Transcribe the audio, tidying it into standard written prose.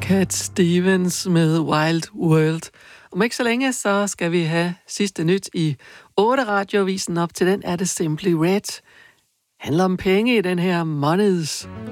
Cat Stevens med Wild World. Om ikke så længe, så skal vi have sidste nyt i 8 radioavisen. Op til den er det Simply Red. Handler om penge i den her Money's